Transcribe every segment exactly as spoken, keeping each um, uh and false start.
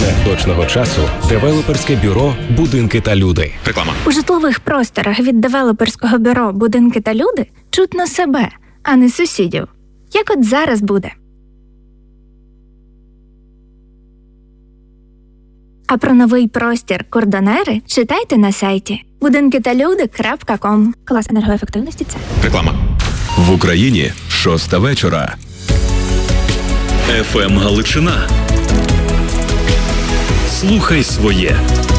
Партнер точного часу – девелоперське бюро «Будинки та люди». Реклама. У житлових просторах від девелоперського бюро «Будинки та люди» чутно себе, а не сусідів. Як от зараз буде. А про новий простір «Кордонери» читайте на сайті будинки та люди крапка ком. Клас енергоефективності це. Реклама. В Україні шоста вечора. еф ем Галичина. Слухай своє.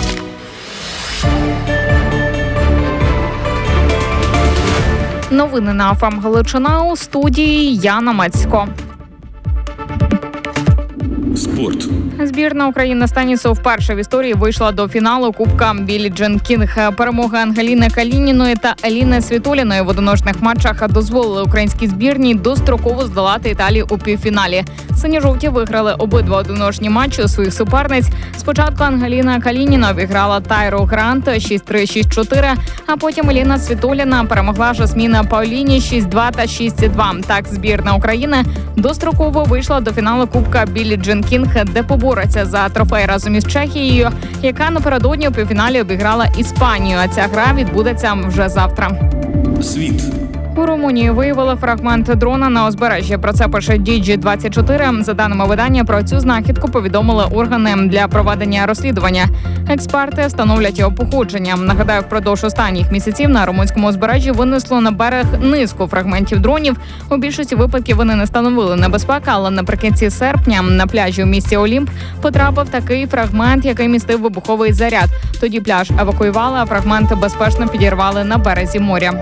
Новини на еф ем Галичина, у студії Яна Мацько. Спорт. Збірна України з тенісу вперше в історії вийшла до фіналу Кубка Біллі Джин Кінг. Перемоги Ангеліни Калініної та Еліни Світоліної в одиночних матчах дозволили українській збірній достроково здолати Італію у півфіналі. Сині-жовті виграли обидва одиночні матчі у своїх суперниць. Спочатку Ангеліна Калініна обіграла Тайру Грант шість три - шість чотири, а потім Еліна Світоліна перемогла Жасміна Паоліні шість два та шість два. Так, збірна України достроково вийшла до фіналу Кубка Біллі Джин Кінг, де побореться за трофей разом із Чехією, яка напередодні у півфіналі обіграла Іспанію. А ця гра відбудеться вже завтра. Світ. У Румунії виявили фрагмент дрона на узбережжі. Про це пише ді джі двадцять чотири. За даними видання, про цю знахідку повідомили органи для проведення розслідування. Експерти встановлять його походження. Нагадаю, впродовж останніх місяців на румунському узбережжі винесло на берег низку фрагментів дронів. У більшості випадків вони не становили небезпеки, але наприкінці серпня на пляжі у місті Олімп потрапив такий фрагмент, який містив вибуховий заряд. Тоді пляж евакуювали, а фрагменти безпечно підірвали на березі моря.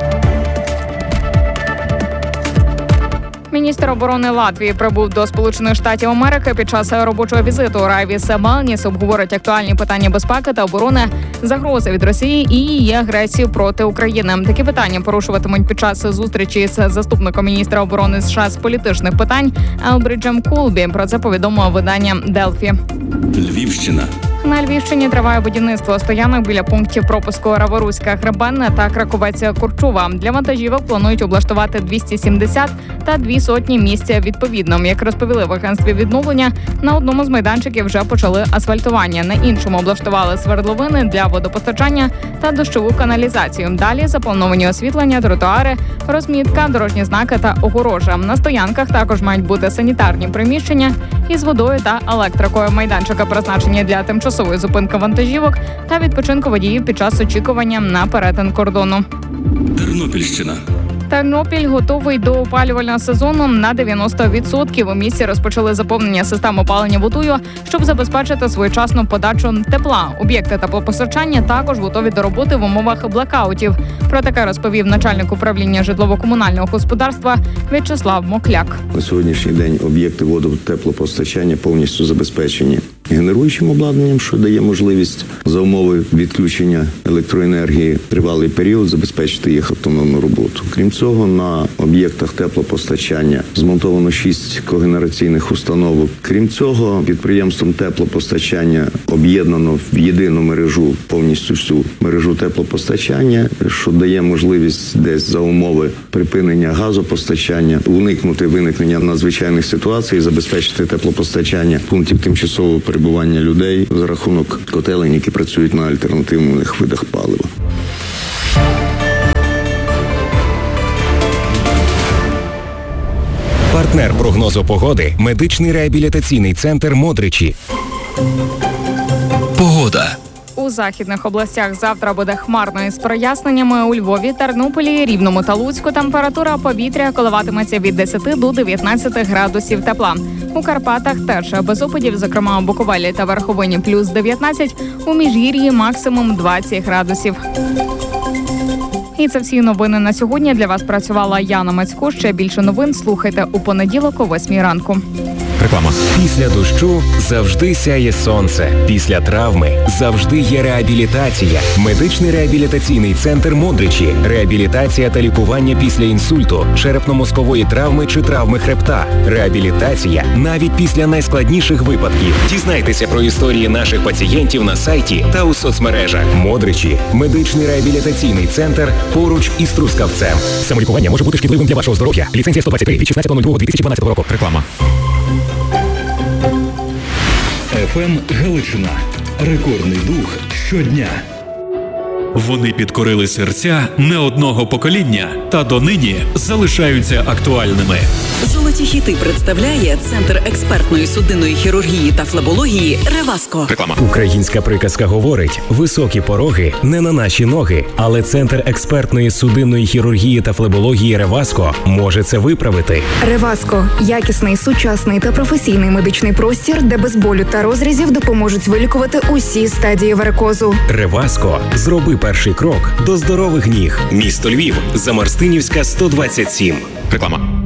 Міністр оборони Латвії прибув до Сполучених Штатів Америки. Під час робочого візиту Райвіс Малніс обговорить актуальні питання безпеки та оборони, загрози від Росії і її агресію проти України. Такі питання порушуватимуть під час зустрічі з заступником міністра оборони США з політичних питань Елбриджем Кулбі. Про це повідомило видання Делфі. Львівщина. На Львівщині триває будівництво стоянок біля пунктів пропуску Раворуська Гребенна та Краковецька Курчува. Для вантажівок планують облаштувати двісті сімдесят та дві сотні місць відповідно. Як розповіли в агентстві відновлення, на одному з майданчиків вже почали асфальтування, на іншому облаштували свердловини для водопостачання та дощову каналізацію. Далі заплановані освітлення, тротуари, розмітка, дорожні знаки та огорожа. На стоянках також мають бути санітарні приміщення із водою та електрикою. Майданчика призначені для тимчасової зупинки вантажівок та відпочинку водіїв під час очікування на перетин кордону. Тернопільщина. Тернопіль готовий до опалювального сезону на дев'яносто відсотків. У місті розпочали заповнення систем опалення водою, щоб забезпечити своєчасну подачу тепла. Об'єкти теплопостачання також готові до роботи в умовах блекаутів. Про таке розповів начальник управління житлово-комунального господарства В'ячеслав Мокляк. На сьогоднішній день об'єкти водотеплопостачання повністю забезпечені генеруючим обладнанням, що дає можливість за умови відключення електроенергії тривалий період забезпечити їх автономну роботу. Крім цього, на об'єктах теплопостачання змонтовано шість когенераційних установок. Крім цього, підприємством теплопостачання об'єднано в єдину мережу повністю всю мережу теплопостачання, що дає можливість десь за умови припинення газопостачання уникнути виникнення надзвичайних ситуацій і забезпечити теплопостачання пунктів тимчасового перебування людей за рахунок котелень, які працюють на альтернативних видах палива. Партнер прогнозу погоди – медичний реабілітаційний центр «Модричі». Погода. У західних областях завтра буде хмарно із проясненнями. У Львові, Тернополі, Рівному та Луцьку температура повітря коливатиметься від десяти до дев'ятнадцяти градусів тепла. У Карпатах теж без опадів, зокрема у Буковелі та Верховині плюс дев'ятнадцять, у Міжгір'ї максимум двадцять градусів. І це всі новини на сьогодні. Для вас працювала Яна Мацько. Ще більше новин слухайте у понеділок о восьмій ранку. Реклама. Після дощу завжди сяє сонце. Після травми завжди є реабілітація. Медичний реабілітаційний центр «Модричі». Реабілітація та лікування після інсульту, черепно-мозкової травми чи травми хребта. Реабілітація навіть після найскладніших випадків. Дізнайтеся про історії наших пацієнтів на сайті та у соцмережах. «Модричі» – медичний реабілітаційний центр поруч із Трускавцем. Самолікування може бути шкідливим для вашого здоров'я. Ліцензія сто двадцять три від шістнадцятого лютого дві тисячі дванадцятого року. Реклама. еф ем Галичина. Рекордний дух щодня. Вони підкорили серця не одного покоління та донині залишаються актуальними. Золоті хіти представляє Центр експертної судинної хірургії та флебології «Реваско». Реклама. Українська приказка говорить: високі пороги не на наші ноги. Але Центр експертної судинної хірургії та флебології «Реваско» може це виправити. «Реваско» – якісний, сучасний та професійний медичний простір, де без болю та розрізів допоможуть вилікувати усі стадії варикозу. «Реваско» – зроби перший крок до здорових ніг. Місто Львів, Замарстинівська, сто двадцять сім. Реклама.